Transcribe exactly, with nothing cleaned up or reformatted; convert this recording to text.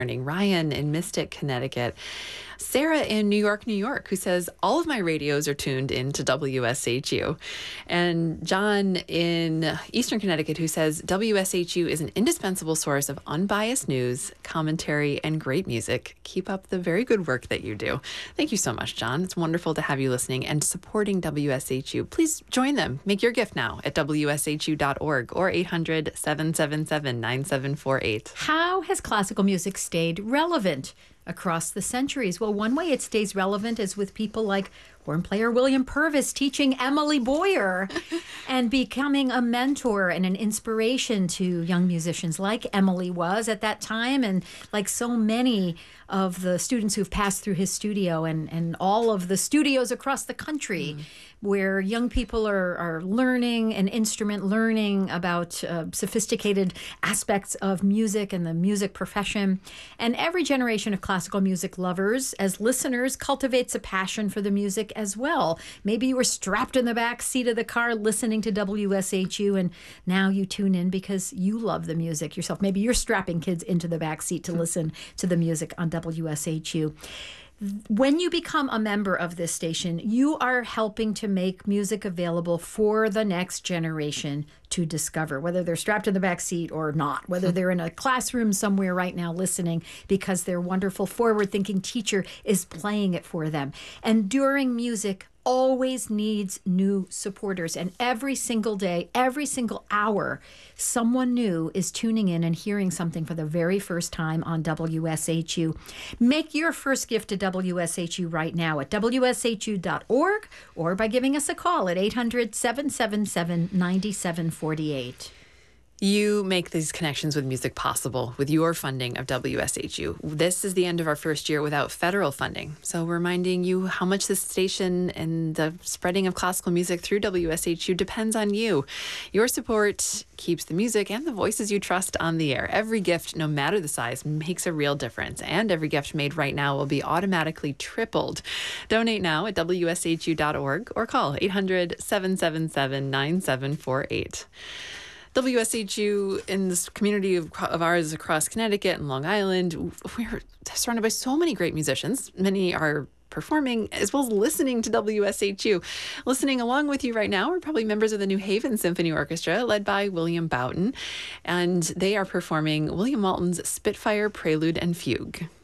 Ryan in Mystic, Connecticut. Sarah in New York, New York, who says, all of my radios are tuned into W S H U. And John in Eastern Connecticut, who says, W S H U is an indispensable source of unbiased news, commentary, and great music. Keep up the very good work that you do. Thank you so much, John. It's wonderful to have you listening and supporting W S H U. Please join them. Make your gift now at W S H U dot org or eight hundred, seven seven seven, nine seven four eight. How has classical music stayed relevant across the centuries? Well, one way it stays relevant is with people like horn player William Purvis teaching Emily Boyer and becoming a mentor and an inspiration to young musicians like Emily was at that time, and like so many of the students who've passed through his studio and, and all of the studios across the country mm. where young people are, are learning an instrument, learning about uh, sophisticated aspects of music and the music profession. And every generation of classical music lovers, as listeners, cultivates a passion for the music as well. Maybe you were strapped in the back seat of the car listening to W S H U, and now you tune in because you love the music yourself. Maybe you're strapping kids into the back seat to listen to the music on W S H U. When you become a member of this station, you are helping to make music available for the next generation to discover, whether they're strapped in the back seat or not, whether they're in a classroom somewhere right now listening because their wonderful forward-thinking teacher is playing it for them. Enduring music always needs new supporters, and every single day, every single hour, someone new is tuning in and hearing something for the very first time on W S H U. Make your first gift to W S H U right now at W S H U dot org or by giving us a call at eight hundred, seven seven seven, nine seven four eight. You make these connections with music possible with your funding of W S H U. This is the end of our first year without federal funding. So reminding you how much this station and the spreading of classical music through W S H U depends on you. Your support keeps the music and the voices you trust on the air. Every gift, no matter the size, makes a real difference. And every gift made right now will be automatically tripled. Donate now at W S H U dot org or call eight hundred, seven seven seven, nine seven four eight. W S H U in this community of, of ours across Connecticut and Long Island, we're surrounded by so many great musicians. Many are performing as well as listening to W S H U. Listening along with you right now are probably members of the New Haven Symphony Orchestra, led by William Boughton, and they are performing William Walton's Spitfire Prelude and Fugue.